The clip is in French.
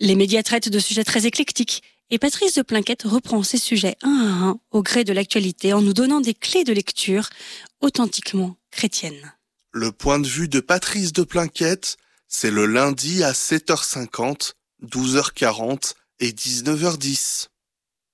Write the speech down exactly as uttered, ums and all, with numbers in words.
Les médias traitent de sujets très éclectiques et Patrice de Plinquette reprend ces sujets un à un au gré de l'actualité en nous donnant des clés de lecture authentiquement chrétiennes. Le point de vue de Patrice de Plinquette, c'est le lundi à sept heures cinquante, douze heures quarante et dix-neuf heures dix.